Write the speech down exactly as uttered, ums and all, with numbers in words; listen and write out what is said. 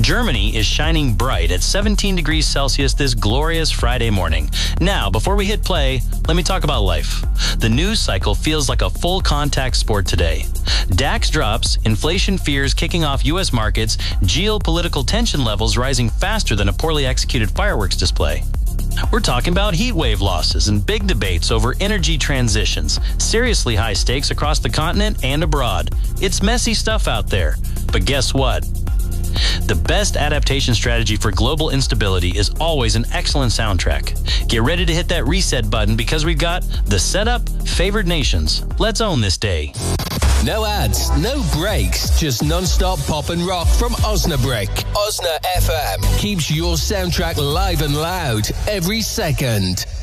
Germany is shining bright at seventeen degrees Celsius this glorious Friday morning. Now, before we hit play, let me talk about life. The news cycle feels like a full contact sport today. DAX drops, inflation fears kicking off U S markets, geopolitical tension levels rising faster than a poorly executed fireworks display. We're talking about heat wave losses and big debates over energy transitions, seriously high stakes across the continent and abroad. It's messy stuff out there. But guess what? The best adaptation strategy for global instability is always an excellent soundtrack. Get ready to hit that reset button because we've got the setup, favored nations. Let's own this day. No ads, no breaks, just non-stop pop and rock from Osnabrück. Osna F M keeps your soundtrack live and loud every second.